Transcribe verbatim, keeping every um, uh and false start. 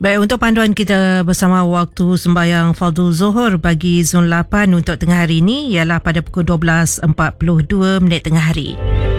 Baik, untuk panduan kita bersama waktu sembahyang Fardhu Zuhur bagi Zon lapan untuk tengah hari ini ialah pada pukul dua belas empat puluh dua minit tengah hari.